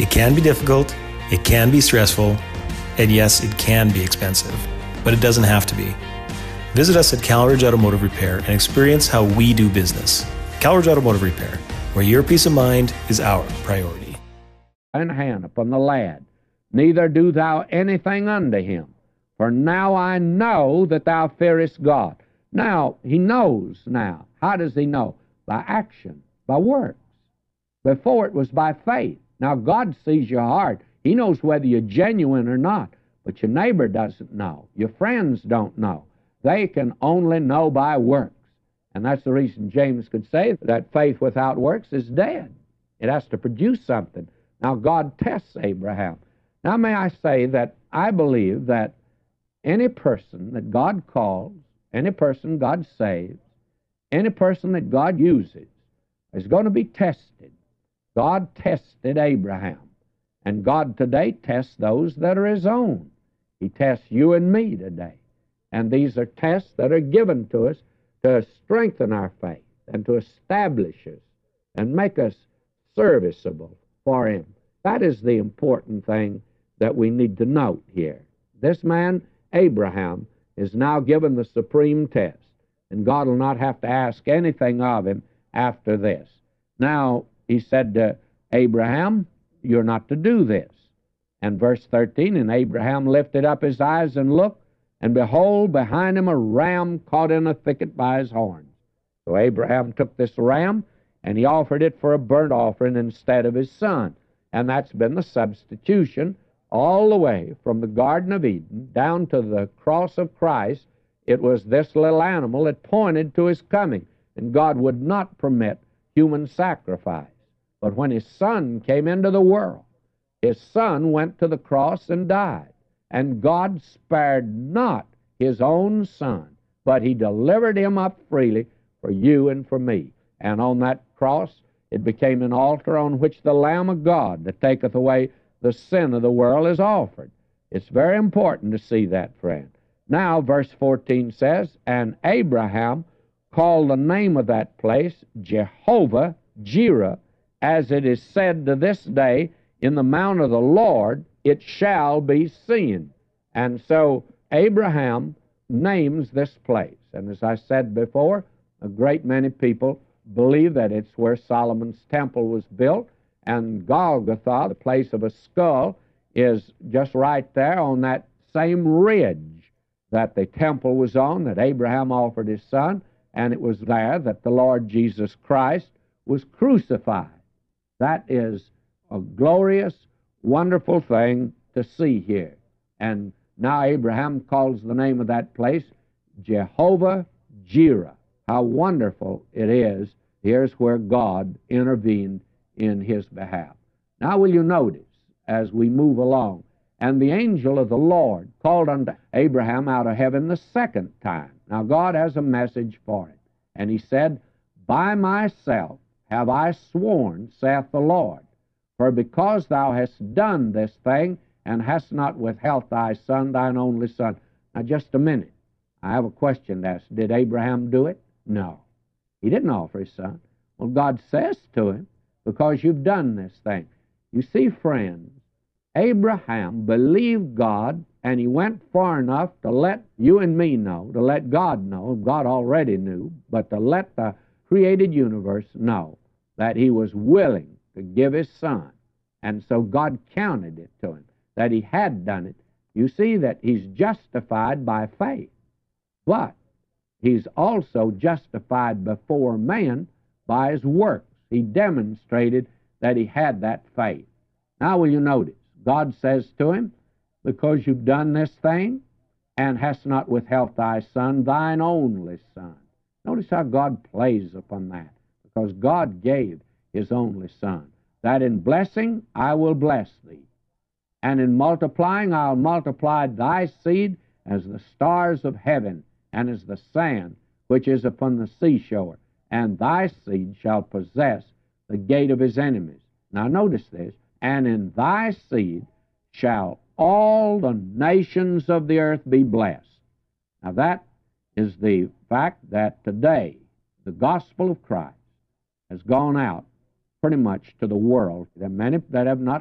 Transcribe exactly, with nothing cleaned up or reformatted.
It can be difficult, it can be stressful, and yes, it can be expensive, but it doesn't have to be. Visit us at CalRidge Automotive Repair and experience how we do business. CalRidge Automotive Repair, where your peace of mind is our priority. Thine hand upon the lad, neither do thou anything unto him. For now I know that thou fearest God. Now, he knows now. How does he know? By action, by works. Before it was by faith. Now, God sees your heart. He knows whether you're genuine or not. But your neighbor doesn't know. Your friends don't know. They can only know by works. And that's the reason James could say that faith without works is dead. It has to produce something. Now, God tests Abraham. Now, may I say that I believe that any person that God calls, any person God saves, any person that God uses is going to be tested. God tested Abraham, and God today tests those that are His own. He tests you and me today, and these are tests that are given to us to strengthen our faith and to establish us and make us serviceable for Him. That is the important thing that we need to note here. This man, Abraham, is now given the supreme test, and God will not have to ask anything of him after this. Now, he said to Abraham, you're not to do this. And verse thirteen, and Abraham lifted up his eyes and looked, and behold, behind him a ram caught in a thicket by his horns. So Abraham took this ram, and he offered it for a burnt offering instead of his son. And that's been the substitution all the way from the Garden of Eden down to the cross of Christ. It was this little animal that pointed to his coming, and God would not permit human sacrifice. But when his son came into the world, his son went to the cross and died, and God spared not his own son, but he delivered him up freely for you and for me. And on that cross, it became an altar on which the Lamb of God that taketh away the sin of the world is offered. It's very important to see that, friend. Now, verse fourteen says, and Abraham called the name of that place Jehovah Jireh, as it is said to this day, in the mount of the Lord it shall be seen. And so Abraham names this place. And as I said before, a great many people believe that it's where Solomon's temple was built, and Golgotha, the place of a skull, is just right there on that same ridge that the temple was on, that Abraham offered his son, and it was there that the Lord Jesus Christ was crucified. That is a glorious, wonderful thing to see here. And now Abraham calls the name of that place Jehovah Jireh. How wonderful it is. Here's where God intervened in his behalf. Now will you notice as we move along, and the angel of the Lord called unto Abraham out of heaven the second time. Now God has a message for him. And he said, by myself have I sworn, saith the Lord, for because thou hast done this thing, and hast not withheld thy son, thine only son. Now just a minute. I have a question to ask. Did Abraham do it? No. He didn't offer his son. Well, God says to him, because you've done this thing. You see, friends, Abraham believed God, and he went far enough to let you and me know, to let God know, God already knew, but to let the created universe know that he was willing to give his son. And so God counted it to him, that he had done it. You see that he's justified by faith, but he's also justified before man by his works. He demonstrated that he had that faith. Now will you notice, God says to him, because you've done this thing, and hast not withheld thy son, thine only son. Notice how God plays upon that, because God gave his only son, that in blessing I will bless thee, and in multiplying I'll multiply thy seed as the stars of heaven, and as the sand which is upon the seashore, and thy seed shall possess the gate of his enemies. Now notice this, and in thy seed shall all the nations of the earth be blessed. Now that is the fact that today the gospel of Christ has gone out pretty much to the world. There are many that have not